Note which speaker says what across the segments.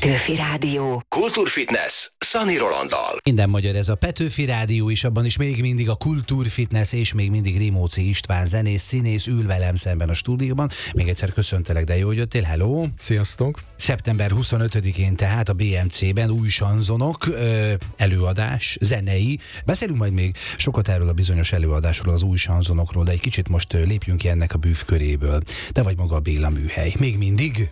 Speaker 1: Petőfi Rádió.
Speaker 2: Kultúrfitness Szani Rolanddal.
Speaker 3: Minden magyar ez a Petőfi Rádió is, abban is még mindig a Kultúrfitness és még mindig Rimóci István zenész, színész ül velem szemben a stúdióban. Még egyszer köszöntelek, de jó, hogy jöttél, hello!
Speaker 4: Sziasztok!
Speaker 3: Szeptember 25-én tehát a BMC-ben új sanzonok, előadás, zenei. Beszélünk majd még sokat erről a bizonyos előadásról, az új sanzonokról, de egy kicsit most lépjünk ki ennek a bűvköréből. Te vagy maga a Béla Műhely. Még mindig?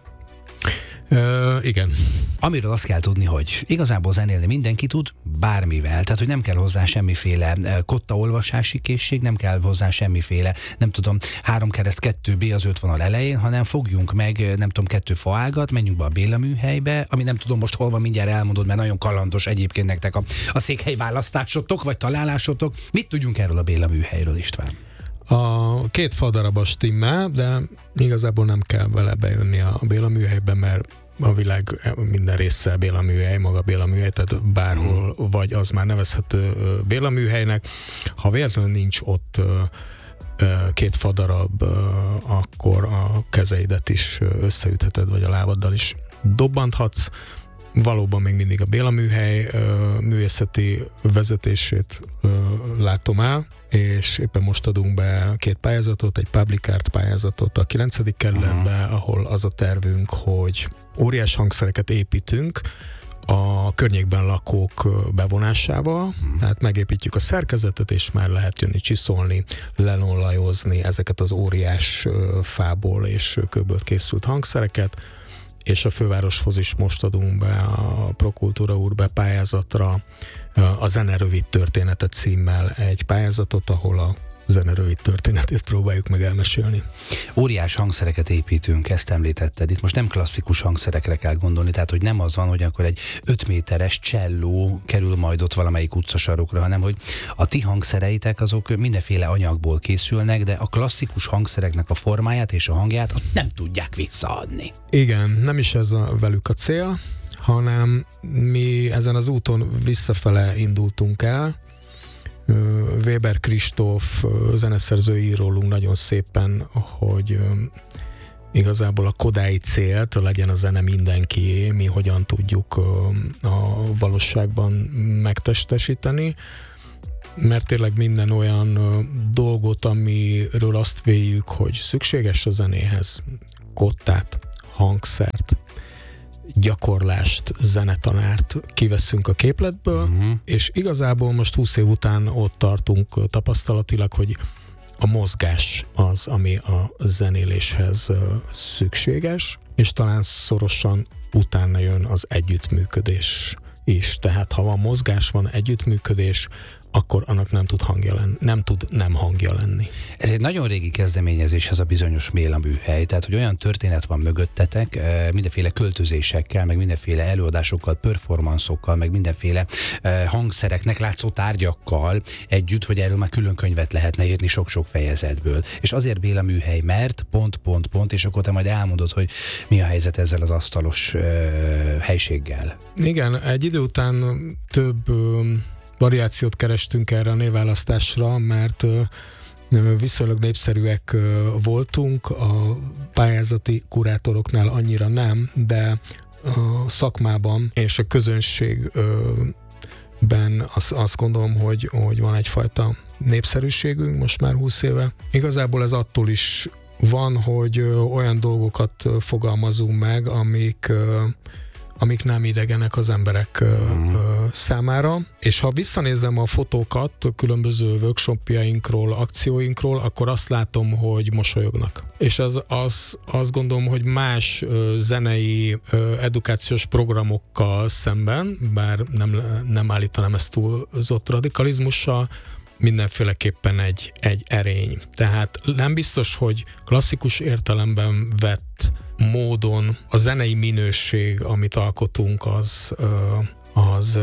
Speaker 4: Igen.
Speaker 3: Amiről azt kell tudni, hogy igazából zenélni mindenki tud, bármivel. Tehát, hogy nem kell hozzá semmiféle kotta olvasási készség, nem kell hozzá semmiféle, nem tudom, 3 kereszt 2B az 5 vonal elején, hanem fogjunk meg, nem tudom, 2 faágat, menjünk be a Béla Műhelybe, ami nem tudom most hol van, mindjárt elmondod, mert nagyon kalandos egyébként nektek a székhely választásotok, vagy találásotok. Mit tudjunk erről a Béla Műhelyről, István?
Speaker 4: A 2 fadarab stimmel, de igazából nem kell vele bejönni a Béla Műhelybe, mert a világ minden része Béla Műhely, maga Béla Műhely, tehát bárhol vagy az már nevezhető Béla Műhelynek. Ha véletlenül nincs ott 2 fadarab, akkor a kezeidet is összeütheted, vagy a lábaddal is dobbanthatsz. Valóban még mindig a Béla Műhely művészeti vezetését látom el, és éppen most adunk be 2 pályázatot, egy public art pályázatot a 9. kerületbe, ahol az a tervünk, hogy óriás hangszereket építünk a környékben lakók bevonásával, tehát megépítjük a szerkezetet, és már lehet jönni csiszolni, lelonlajozni ezeket az óriás fából és kőből készült hangszereket, és a fővároshoz is most adunk be a Prokultúra Urbe pályázatra a Zene rövid története címmel egy pályázatot, ahol a zene rövid történetét próbáljuk meg elmesélni.
Speaker 3: Óriás hangszereket építünk, ezt említetted. Itt most nem klasszikus hangszerekre kell gondolni, tehát hogy nem az van, hogy akkor egy 5 méteres cselló kerül majd ott valamelyik utcasarokra, hanem hogy a ti hangszereitek azok mindenféle anyagból készülnek, de a klasszikus hangszereknek a formáját és a hangját azt nem tudják visszaadni.
Speaker 4: Igen, nem is ez velük a cél, hanem mi ezen az úton visszafele indultunk el. Weber Kristóf zeneszerző ír rólunk nagyon szépen, hogy igazából a kodái célt, legyen a zene mindenkié, mi hogyan tudjuk a valóságban megtestesíteni, mert tényleg minden olyan dolgot, amiről azt véljük, hogy szükséges a zenéhez, kottát, hangszert, gyakorlást, zenetanárt kiveszünk a képletből, és igazából most 20 év után ott tartunk tapasztalatilag, hogy a mozgás az, ami a zenéléshez szükséges, és talán szorosan utána jön az együttműködés is. Tehát ha van mozgás, van együttműködés, akkor annak nem tud nem hangja lenni.
Speaker 3: Ez egy nagyon régi kezdeményezés, ez a bizonyos Béla Műhely, tehát hogy olyan történet van mögöttetek, mindenféle költözésekkel, meg mindenféle előadásokkal, performanszokkal, meg mindenféle hangszereknek látszó tárgyakkal együtt, hogy erről már külön könyvet lehetne írni sok-sok fejezetből. És azért Béla Műhely, mert pont, és akkor te majd elmondod, hogy mi a helyzet ezzel az asztalos helységgel.
Speaker 4: Igen, egy idő után több variációt kerestünk erre a névválasztásra, mert viszonylag népszerűek voltunk, a pályázati kurátoroknál annyira nem, de a szakmában és a közönségben azt gondolom, hogy van egyfajta népszerűségünk most már 20 éve. Igazából ez attól is van, hogy olyan dolgokat fogalmazunk meg, amik nem idegenek az emberek számára. És ha visszanézem a fotókat a különböző workshopjainkról, akcióinkról, akkor azt látom, hogy mosolyognak. És azt gondolom, hogy más zenei edukációs programokkal szemben, bár nem állítanám ezt túlzott radikalizmussal, mindenféleképpen egy erény. Tehát nem biztos, hogy klasszikus értelemben vett módon a zenei minőség, amit alkotunk, az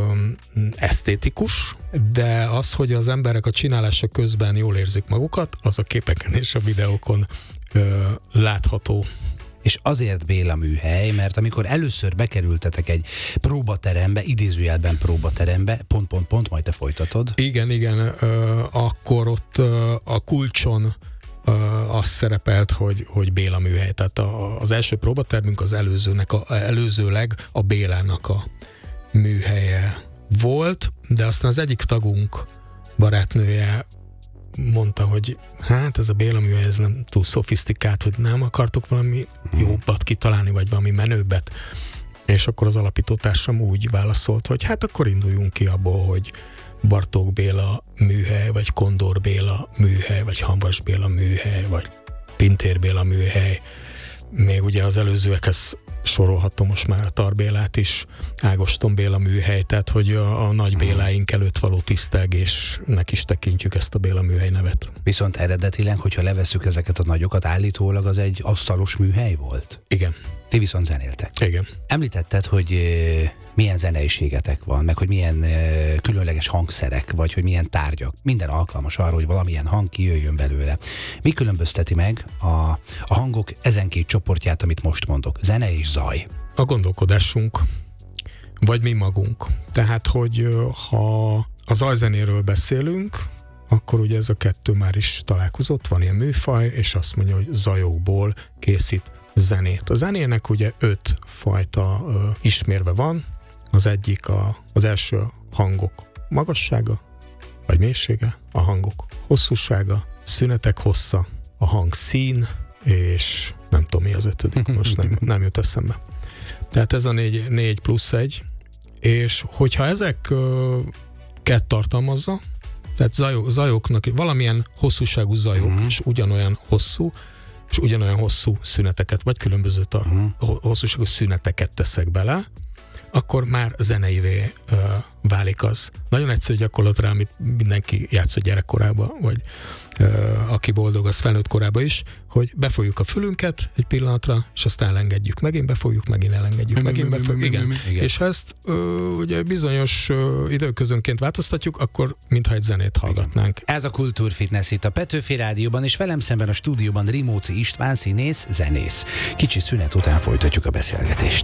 Speaker 4: esztétikus, de az, hogy az emberek a csinálása közben jól érzik magukat, az a képeken és a videókon látható.
Speaker 3: És azért Béla Műhely, mert amikor először bekerültetek egy próbaterembe, idézőjelben próbaterembe, majd te folytatod.
Speaker 4: Igen, akkor ott a kulcson az szerepelt, hogy Béla műhely. Tehát az első próbatermünk az előzőleg a Bélának a műhelye volt, de aztán az egyik tagunk barátnője mondta, hogy hát ez a Béla műhely, ez nem túl szofisztikált, hogy nem akartok valami jobbat kitalálni, vagy valami menőbbet. És akkor az alapítótársam úgy válaszolt, hogy hát akkor induljunk ki abból, hogy Bartók Béla műhely, vagy Kondor Béla műhely, vagy Hamvas Béla műhely, vagy Pintér Béla műhely. Még ugye az előzőekhez sorolhatom most már a Tar Bélát is, Ágoston Béla műhely, tehát hogy a nagy Béláink előtt való tisztelgésnek is tekintjük ezt a Béla műhely nevet.
Speaker 3: Viszont eredetileg, hogyha levesszük ezeket a nagyokat, állítólag az egy asztalos műhely volt?
Speaker 4: Igen.
Speaker 3: Ti viszont zenéltek.
Speaker 4: Igen.
Speaker 3: Említetted, hogy milyen zeneiségetek van, meg hogy milyen különleges hangszerek, vagy hogy milyen tárgyak. Minden alkalmas arra, hogy valamilyen hang kijöjjön belőle. Mi különbözteti meg a hangok ezen két csoportját, amit most mondok? Zene és zaj.
Speaker 4: A gondolkodásunk, vagy mi magunk. Tehát, hogy ha a zajzenéről beszélünk, akkor ugye ez a kettő már is találkozott, van ilyen műfaj, és azt mondja, hogy zajokból készít zenét. A zenének ugye 5 fajta ismérve van. Az egyik az első hangok magassága, vagy mélysége, a hangok hosszúsága, szünetek hossza, a hang szín, és nem tudom mi az 5, most nem jut eszembe. Tehát ez a 4 plusz 1, és hogyha ezeket tartalmazza, tehát zajoknak valamilyen hosszúságú zajok, és ugyanolyan hosszú szüneteket, vagy különböző hosszúságú szüneteket teszek bele, akkor már zeneivé válik az. Nagyon egyszerű gyakorlatra, amit mindenki játszott gyerekkorában, vagy aki boldog, az felnőtt korában is, hogy befogjuk a fülünket egy pillanatra, és azt elengedjük. Megint befogjuk, megint elengedjük. Megint befogjuk. Igen. És ha ezt ugye bizonyos időközönként változtatjuk, akkor mintha egy zenét hallgatnánk.
Speaker 3: Ez a Kultúrfitness itt a Petőfi Rádióban, és velem szemben a stúdióban Rimóci István, színész, zenész. Kicsi szünet után folytatjuk a beszélgetést.